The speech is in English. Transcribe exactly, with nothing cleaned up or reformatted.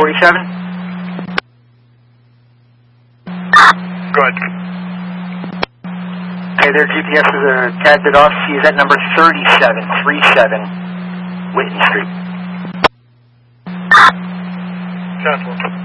forty-seven? Good. Okay, their G P S is a tad bit off. She is at number thirty-seven thirty-seven Whitten Street. Gentlemen.